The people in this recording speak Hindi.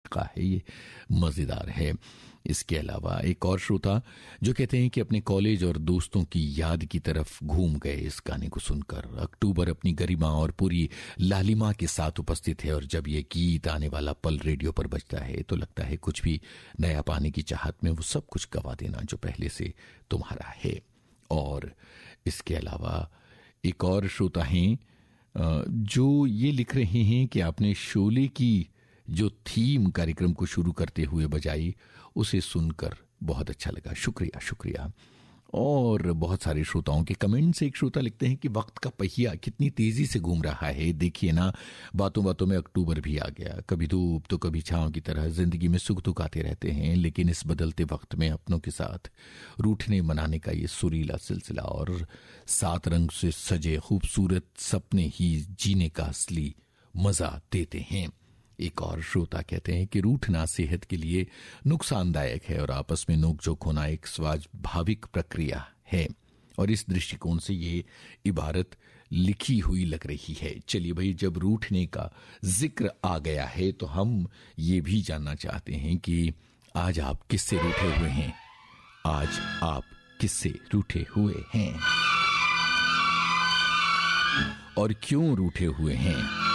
तरीका है, ये मज़ेदार है। इसके अलावा एक और श्रोता जो कहते हैं कि अपने कॉलेज और दोस्तों की याद की तरफ घूम गए इस गाने को सुनकर। अक्टूबर अपनी गरिमा और पूरी लालिमा के साथ उपस्थित है और जब ये गीत आने वाला पल रेडियो पर बजता है तो लगता है कुछ भी नया पाने की चाहत में वो सब कुछ गवा देना जो पहले से तुम्हारा है। और इसके अलावा एक और श्रोता हैं जो ये लिख रहे हैं कि आपने शोले की जो थीम कार्यक्रम को शुरू करते हुए बजाई उसे सुनकर बहुत अच्छा लगा, शुक्रिया शुक्रिया। और बहुत सारे श्रोताओं के कमेंट से एक श्रोता लिखते हैं कि वक्त का पहिया कितनी तेजी से घूम रहा है, देखिए ना, बातों बातों में अक्टूबर भी आ गया। कभी धूप तो कभी छांव की तरह जिंदगी में सुख दुख आते रहते हैं, लेकिन इस बदलते वक्त में अपनों के साथ रूठने मनाने का ये सुरीला सिलसिला और 7 रंग से सजे खूबसूरत सपने ही जीने का असली मजा देते हैं। एक और श्रोता कहते हैं कि रूठना सेहत के लिए नुकसानदायक है और आपस में नोकझोंक होना एक स्वाभाविक प्रक्रिया है, और इस दृष्टिकोण से ये इबारत लिखी हुई लग रही है। चलिए भाई, जब रूठने का जिक्र आ गया है तो हम ये भी जानना चाहते हैं कि आज आप किससे रूठे हुए हैं, आज आप किससे रूठे हुए हैं और क्यों रूठे हुए हैं।